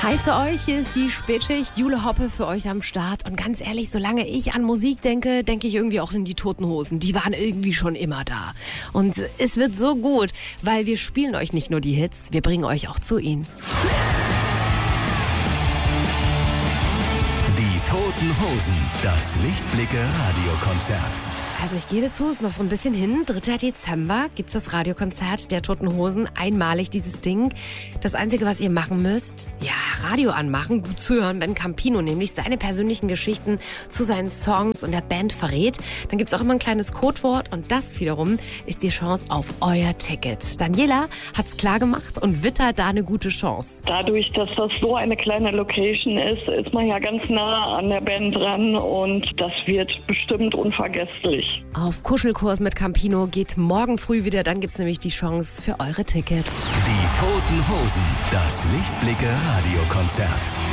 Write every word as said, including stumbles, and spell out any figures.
Hi zu euch, hier ist die Spätschicht. Jule Hoppe für euch am Start. Und ganz ehrlich, solange ich an Musik denke, denke ich irgendwie auch in die Toten Hosen. Die waren irgendwie schon immer da. Und es wird so gut, weil wir spielen euch nicht nur die Hits, wir bringen euch auch zu ihnen. Die Toten Hosen, das Lichtblicke-Radiokonzert. Also ich gebe zu, es ist noch so ein bisschen hin. dritter Dezember gibt's das Radiokonzert der Toten Hosen. Einmalig dieses Ding. Das Einzige, was ihr machen müsst, ja, Radio anmachen, gut zuhören, wenn Campino nämlich seine persönlichen Geschichten zu seinen Songs und der Band verrät. Dann gibt's auch immer ein kleines Codewort und das wiederum ist die Chance auf euer Ticket. Daniela hat's klar gemacht und wittert da eine gute Chance. Dadurch, dass das so eine kleine Location ist, ist man ja ganz nah an der Band dran und das wird bestimmt unvergesslich. Auf Kuschelkurs mit Campino geht morgen früh wieder, dann gibt's nämlich die Chance für eure Tickets. Die Toten Hosen, das Lichtblicke-Radiokonzert.